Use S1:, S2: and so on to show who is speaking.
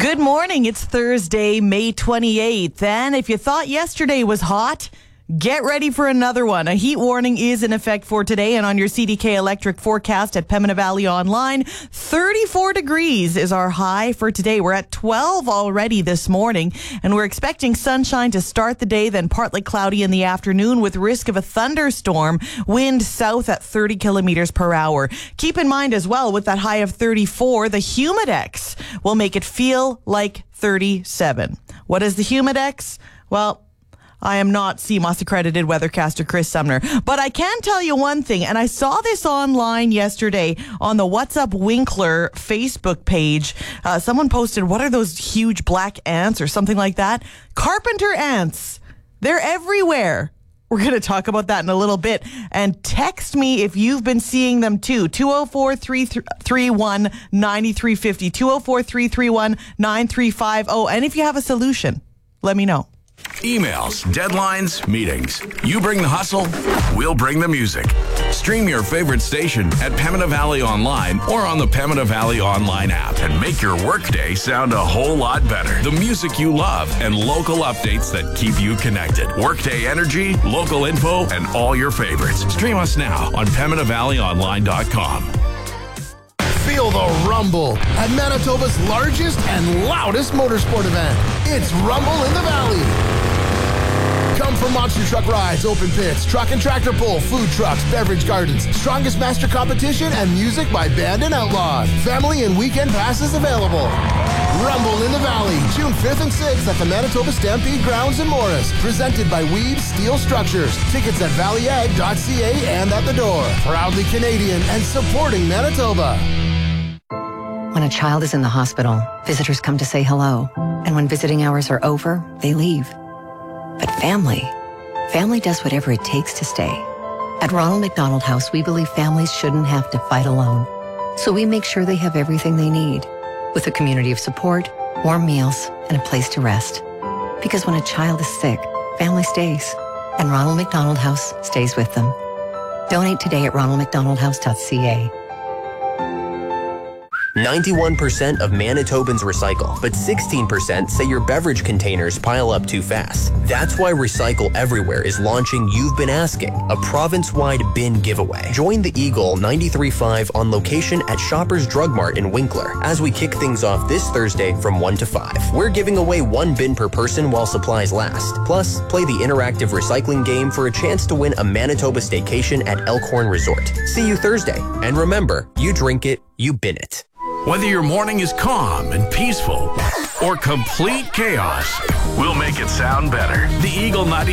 S1: Good morning. It's Thursday, May 28th. And if you thought yesterday was hot, get ready for another one. A heat warning is in effect for today, and on your CDK Electric forecast at Pembina Valley Online, 34 degrees is our high for today. We're at 12 already this morning, and we're expecting sunshine to start the day, then partly cloudy in the afternoon with risk of a thunderstorm, wind south at 30 kilometers per hour. Keep in mind as well, with that high of 34, the Humidex will make it feel like 37. What is the Humidex? Well, I am not CMOS accredited weathercaster Chris Sumner, but I can tell you one thing, and I saw this online yesterday on the What's Up Winkler Facebook page. Someone posted, what are those huge black ants or something like that? Carpenter ants. They're everywhere. We're going to talk about that in a little bit. And text me if you've been seeing them too. 204-331-9350. 204-331-9350. And if you have a solution, let me know.
S2: Emails, deadlines, meetings. You bring the hustle, we'll bring the music. Stream your favorite station at Pembina Valley Online or on the Pembina Valley Online app and make your workday sound a whole lot better. The music you love and local updates that keep you connected. Workday energy, local info, and all your favorites. Stream us now on PembinaValleyOnline.com.
S3: Feel the rumble at Manitoba's largest and loudest motorsport event. It's Rumble in the Valley. Come for monster truck rides, open pits, truck and tractor pull, food trucks, beverage gardens, strongest master competition, and music by Band and Outlaws. Family and weekend passes available. Rumble in the Valley, June 5th and 6th at the Manitoba Stampede Grounds in Morris. Presented by Weave Steel Structures. Tickets at valleyag.ca and at the door. Proudly Canadian and supporting Manitoba.
S4: When a child is in the hospital, visitors come to say hello. And when visiting hours are over, they leave. But family does whatever it takes to stay. At Ronald McDonald House, we believe families shouldn't have to fight alone. So we make sure they have everything they need, with a community of support, warm meals, and a place to rest. Because when a child is sick, family stays. And Ronald McDonald House stays with them. Donate today at ronaldmcdonaldhouse.ca.
S5: 91% of Manitobans recycle, but 16% say your beverage containers pile up too fast. That's why Recycle Everywhere is launching You've Been Asking, a province-wide bin giveaway. Join the Eagle 93.5 on location at Shoppers Drug Mart in Winkler as we kick things off this Thursday from 1 to 5. We're giving away one bin per person while supplies last. Plus, play the interactive recycling game for a chance to win a Manitoba staycation at Elkhorn Resort. See you Thursday. And remember, you drink it, you bin it.
S2: Whether your morning is calm and peaceful or complete chaos, we'll make it sound better. The Eagle 90